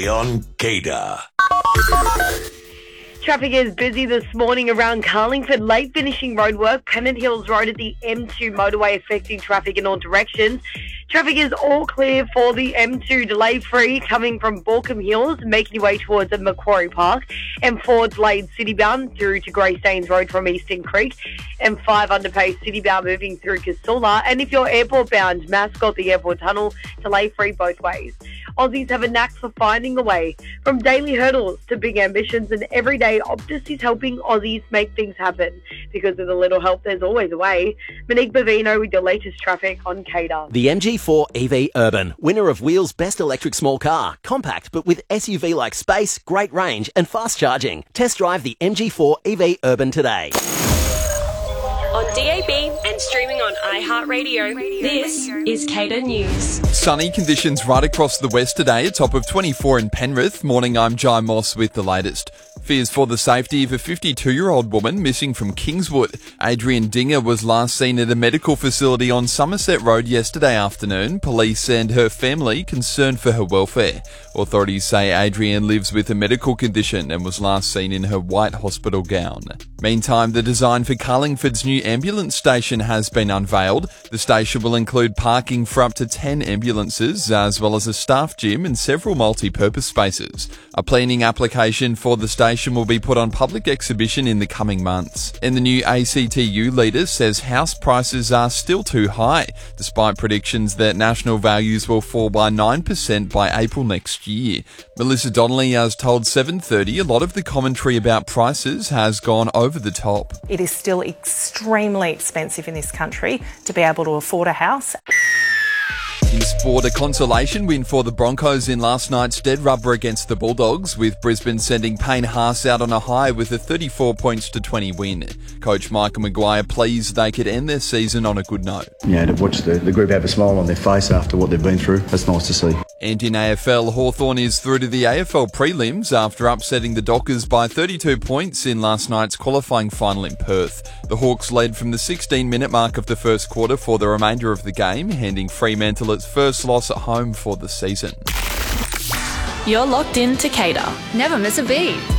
on Gator. Traffic is busy this morning around Carlingford. Late finishing roadwork, Pennant Hills Road at the M2 motorway affecting traffic in all directions. Traffic is all clear for the M2, delay-free, coming from Balcombe Hills, making your way towards Macquarie Park, and 4 delayed city-bound through to Greystanes Road from Eastern Creek, and 5 underpace city-bound moving through Casula. And if you're airport-bound, Mascot, the airport tunnel, delay-free both ways. Aussies have a knack for finding a way. From daily hurdles to big ambitions, and every day Optus is helping Aussies make things happen. Because with a little help, there's always a way. Monique Bavino with your latest traffic on Cater. The MG4 EV Urban, winner of Wheel's Best Electric Small Car. Compact, but with SUV-like space, great range and fast charging. Test drive the MG4 EV Urban today. On DAB and streaming on iHeartRadio, this is Cater News. Sunny conditions right across the west today, a top of 24 in Penrith. Morning, I'm Jai Moss with the latest. Fears for the safety of a 52-year-old woman missing from Kingswood. Adrian Dinger was last seen at a medical facility on Somerset Road yesterday afternoon. Police and her family concerned for her welfare. Authorities say Adrian lives with a medical condition and was last seen in her white hospital gown. Meantime, the design for Carlingford's new ambulance station has been unveiled. The station will include parking for up to 10 ambulances, as well as a staff gym and several multi-purpose spaces. A planning application for the station will be put on public exhibition in the coming months. And the new ACTU leader says house prices are still too high, despite predictions that national values will fall by 9% by April next year. Melissa Donnelly has told 7:30 a lot of the commentary about prices has gone over the top. It is still extremely expensive in this country to be able to afford a house. In sport, a consolation win for the Broncos in last night's dead rubber against the Bulldogs, with Brisbane sending Payne Haas out on a high with a 34 points to 20 win. Coach Michael Maguire pleased they could end their season on a good note. Yeah, to watch the group have a smile on their face after what they've been through, that's nice to see. And in AFL, Hawthorn is through to the AFL prelims after upsetting the Dockers by 32 points in last night's qualifying final in Perth. The Hawks led from the 16-minute mark of the first quarter for the remainder of the game, handing Fremantle its first loss at home for the season. You're locked in to Cater. Never miss a beat.